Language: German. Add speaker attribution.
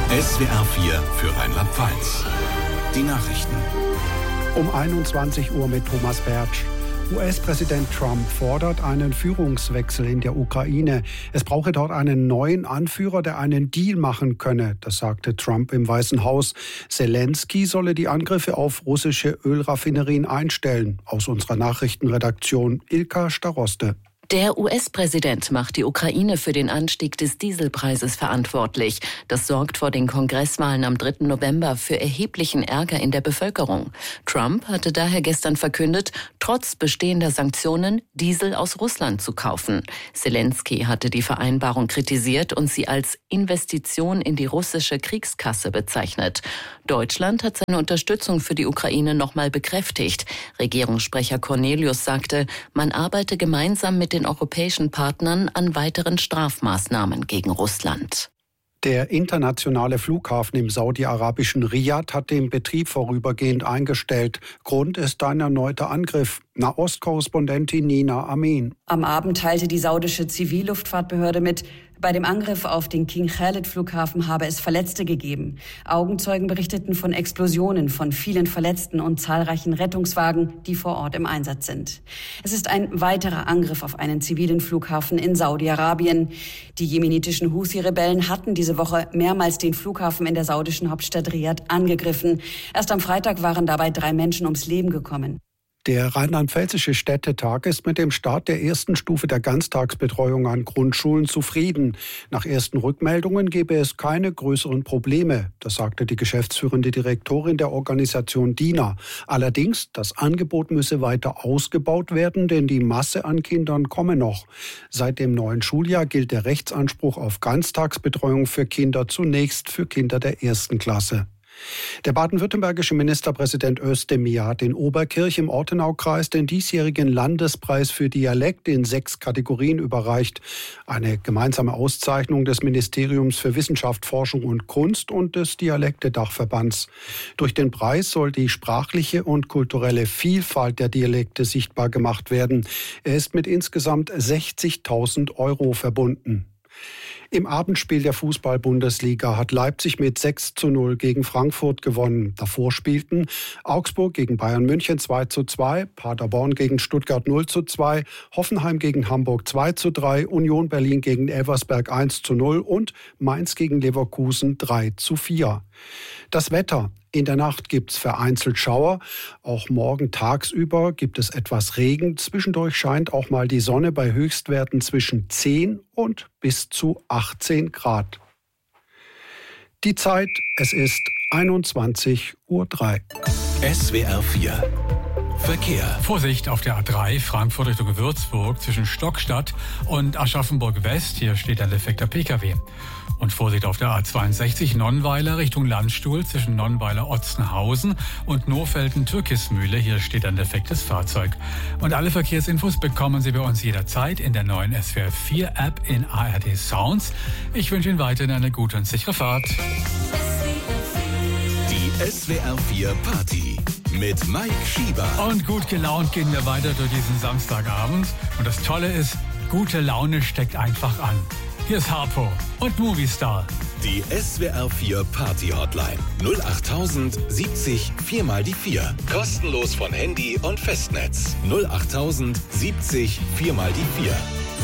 Speaker 1: SWR 4 für Rheinland-Pfalz. Die Nachrichten.
Speaker 2: Um 21 Uhr mit Thomas Bertsch. US-Präsident Trump fordert einen Führungswechsel in der Ukraine. Es brauche dort einen neuen Anführer, der einen Deal machen könne. Das sagte Trump im Weißen Haus. Zelensky solle die Angriffe auf russische Ölraffinerien einstellen. Aus unserer Nachrichtenredaktion Ilka Staroste.
Speaker 3: Der US-Präsident macht die Ukraine für den Anstieg des Dieselpreises verantwortlich. Das sorgt vor den Kongresswahlen am 3. November für erheblichen Ärger in der Bevölkerung. Trump hatte daher gestern verkündet, trotz bestehender Sanktionen Diesel aus Russland zu kaufen. Zelensky hatte die Vereinbarung kritisiert und sie als Investition in die russische Kriegskasse bezeichnet. Deutschland hat seine Unterstützung für die Ukraine nochmal bekräftigt. Regierungssprecher Cornelius sagte, man arbeite gemeinsam mit den europäischen Partnern an weiteren Strafmaßnahmen gegen Russland.
Speaker 2: Der internationale Flughafen im saudi-arabischen Riad hat den Betrieb vorübergehend eingestellt. Grund ist ein erneuter Angriff. Nahost-Korrespondentin Nina Amin.
Speaker 4: Am Abend teilte die saudische Zivilluftfahrtbehörde mit, bei dem Angriff auf den King Khalid-Flughafen habe es Verletzte gegeben. Augenzeugen berichteten von Explosionen, von vielen Verletzten und zahlreichen Rettungswagen, die vor Ort im Einsatz sind. Es ist ein weiterer Angriff auf einen zivilen Flughafen in Saudi-Arabien. Die jemenitischen Houthi-Rebellen hatten diese Woche mehrmals den Flughafen in der saudischen Hauptstadt Riad angegriffen. Erst am Freitag waren dabei 3 Menschen ums Leben gekommen.
Speaker 2: Der Rheinland-Pfälzische Städtetag ist mit dem Start der ersten Stufe der Ganztagsbetreuung an Grundschulen zufrieden. Nach ersten Rückmeldungen gebe es keine größeren Probleme. Das sagte die geschäftsführende Direktorin der Organisation DINA. Allerdings, das Angebot müsse weiter ausgebaut werden, denn die Masse an Kindern komme noch. Seit dem neuen Schuljahr gilt der Rechtsanspruch auf Ganztagsbetreuung für Kinder zunächst für Kinder der 1. Klasse. Der baden-württembergische Ministerpräsident Özdemir hat in Oberkirch im Ortenaukreis den diesjährigen Landespreis für Dialekt in 6 Kategorien überreicht. Eine gemeinsame Auszeichnung des Ministeriums für Wissenschaft, Forschung und Kunst und des Dialekte-Dachverbands. Durch den Preis soll die sprachliche und kulturelle Vielfalt der Dialekte sichtbar gemacht werden. Er ist mit insgesamt 60.000 € verbunden. Im Abendspiel der Fußball-Bundesliga hat Leipzig mit 6:0 gegen Frankfurt gewonnen. Davor spielten Augsburg gegen Bayern München 2:2, Paderborn gegen Stuttgart 0:2, Hoffenheim gegen Hamburg 2:3, Union Berlin gegen Elversberg 1:0 und Mainz gegen Leverkusen 3:4. Das Wetter. In der Nacht gibt es vereinzelt Schauer. Auch morgen tagsüber gibt es etwas Regen. Zwischendurch scheint auch mal die Sonne bei Höchstwerten zwischen 10 und bis zu 18 Grad. Die Zeit, es ist 21:03 Uhr.
Speaker 1: SWR 4 Verkehr.
Speaker 5: Vorsicht auf der A3 Frankfurt Richtung Würzburg zwischen Stockstadt und Aschaffenburg West. Hier steht ein defekter Pkw. Und Vorsicht auf der A62 Nonnweiler Richtung Landstuhl zwischen Nonnweiler-Otzenhausen und Nohfelden-Türkismühle. Hier steht ein defektes Fahrzeug. Und alle Verkehrsinfos bekommen Sie bei uns jederzeit in der neuen SWR 4 App in ARD Sounds. Ich wünsche Ihnen weiterhin eine gute und sichere Fahrt.
Speaker 1: Die SWR 4 Party mit Mike Schieber.
Speaker 5: Und gut gelaunt gehen wir weiter durch diesen Samstagabend. Und das Tolle ist, gute Laune steckt einfach an. Hier ist Harpo und Movistar.
Speaker 1: Die SWR 4 Party Hotline 08000 70 4 mal die 4. Kostenlos von Handy und Festnetz. 08000 70 4 mal die 4.